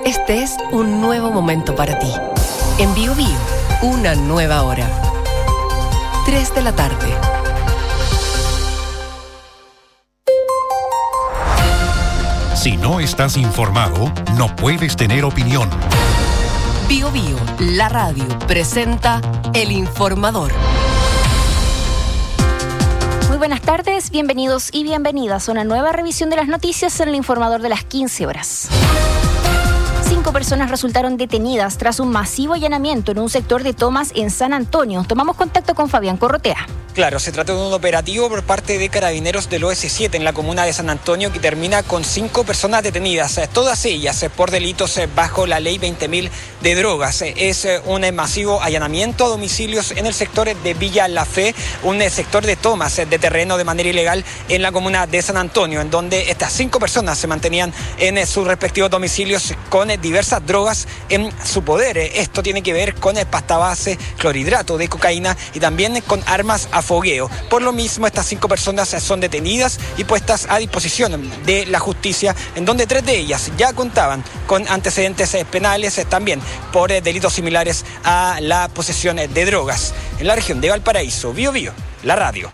Este es un nuevo momento para ti. En Biobío, una nueva hora. 3 de la tarde. Si no estás informado, no puedes tener opinión. Biobío, la radio, presenta El Informador. Muy buenas tardes, bienvenidos y bienvenidas a una nueva revisión de las noticias en El Informador de las 15 horas. 5 personas resultaron detenidas tras un masivo allanamiento en un sector de Tomas en San Antonio. Tomamos contacto con Fabián Corrotea. Claro, se trata de un operativo por parte de carabineros del OS7 en la comuna de San Antonio que termina con 5 personas detenidas, todas ellas por delitos bajo la ley 20.000 de drogas. Es un masivo allanamiento a domicilios en el sector de Villa La Fe, un sector de tomas de terreno de manera ilegal en la comuna de San Antonio, en donde estas 5 personas se mantenían en sus respectivos domicilios con diversas drogas en su poder. Esto tiene que ver con pasta base, clorhidrato de cocaína y también con armas a fogueo. Por lo mismo, estas 5 personas son detenidas y puestas a disposición de la justicia, en donde 3 de ellas ya contaban con antecedentes penales también por delitos similares a la posesión de drogas. En la región de Valparaíso, Biobío, la radio.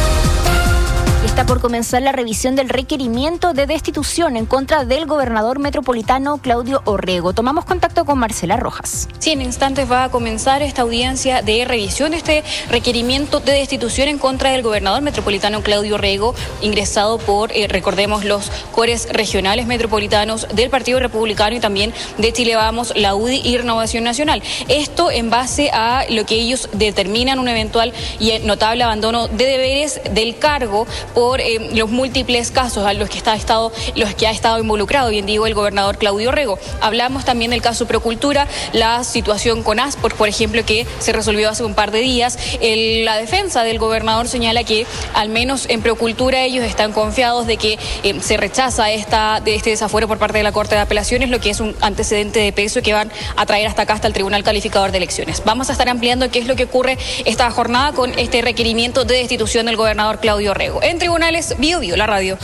Está por comenzar la revisión del requerimiento de destitución en contra del gobernador metropolitano Claudio Orrego. Tomamos contacto con Marcela Rojas. Sí, en instantes va a comenzar esta audiencia de revisión de este requerimiento de destitución en contra del gobernador metropolitano Claudio Orrego, ingresado por, recordemos, los cores regionales metropolitanos del Partido Republicano y también de Chile Vamos, la UDI y Renovación Nacional. Esto en base a lo que ellos determinan un eventual y notable abandono de deberes del cargo por los múltiples casos a los que ha estado involucrado, bien digo, el gobernador Claudio Orrego. Hablamos también del caso Procultura, la situación con Aspor, por ejemplo, que se resolvió hace un par de días. La defensa del gobernador señala que, al menos en Procultura, ellos están confiados de que se rechaza este desafuero por parte de la Corte de Apelaciones, lo que es un antecedente de peso que van a traer hasta acá, hasta el Tribunal Calificador de Elecciones. Vamos a estar ampliando qué es lo que ocurre esta jornada con este requerimiento de destitución del gobernador Claudio Orrego. En tribunales, Biobío, la radio.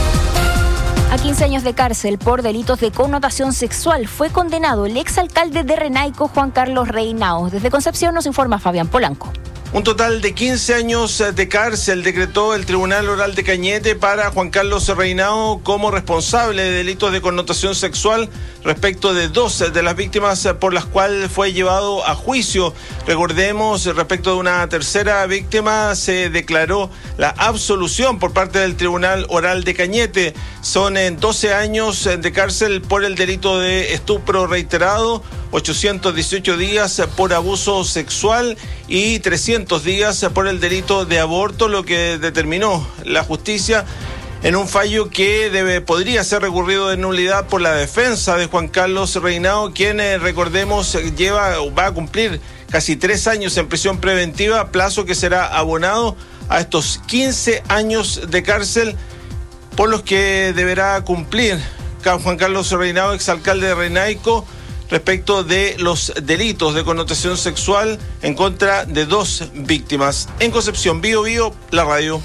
A 15 años de cárcel por delitos de connotación sexual fue condenado el exalcalde de Renaico, Juan Carlos Reynao. Desde Concepción nos informa Fabián Polanco. Un total de 15 años de cárcel decretó el Tribunal Oral de Cañete para Juan Carlos Reynao como responsable de delitos de connotación sexual respecto de 2 de las víctimas por las cuales fue llevado a juicio. Recordemos, respecto de una tercera víctima se declaró la absolución por parte del Tribunal Oral de Cañete. Son 12 años de cárcel por el delito de estupro reiterado, 818 días por abuso sexual y 300 días por el delito de aborto, lo que determinó la justicia en un fallo que podría ser recurrido de nulidad por la defensa de Juan Carlos Reynao, quien, recordemos, va a cumplir casi 3 años en prisión preventiva, plazo que será abonado a estos 15 años de cárcel por los que deberá cumplir Juan Carlos Reynao, exalcalde de Renaico, respecto de los delitos de connotación sexual en contra de 2 víctimas. En Concepción, Biobío, la radio.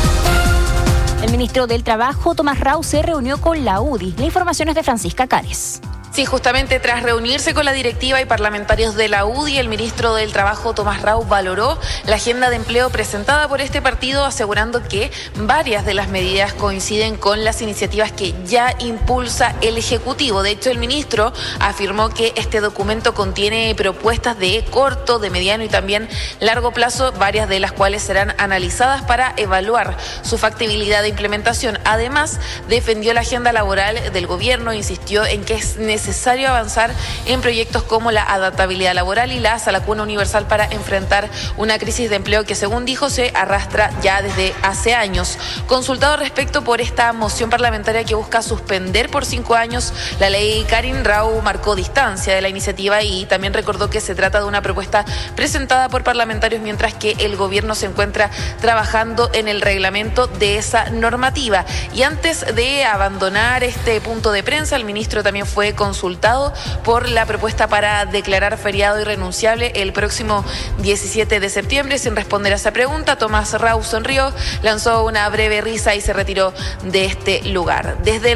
El ministro del Trabajo, Tomás Rau, se reunió con la UDI. La información es de Francisca Cares. Sí, justamente tras reunirse con la directiva y parlamentarios de la UDI, el ministro del Trabajo, Tomás Rau, valoró la agenda de empleo presentada por este partido, asegurando que varias de las medidas coinciden con las iniciativas que ya impulsa el Ejecutivo. De hecho, el ministro afirmó que este documento contiene propuestas de corto, de mediano y también largo plazo, varias de las cuales serán analizadas para evaluar su factibilidad de implementación. Además, defendió la agenda laboral del gobierno, insistió en que es necesario avanzar en proyectos como la adaptabilidad laboral y la salacuna universal para enfrentar una crisis de empleo que, según dijo, se arrastra ya desde hace años. Consultado respecto por esta moción parlamentaria que busca suspender por 5 años la ley Karin, Rau marcó distancia de la iniciativa y también recordó que se trata de una propuesta presentada por parlamentarios mientras que el gobierno se encuentra trabajando en el reglamento de esa normativa. Y antes de abandonar este punto de prensa, el ministro también fue consultado por la propuesta para declarar feriado irrenunciable el próximo 17 de septiembre. Sin responder a esa pregunta, Tomás Rau sonrió, lanzó una breve risa y se retiró de este lugar. Desde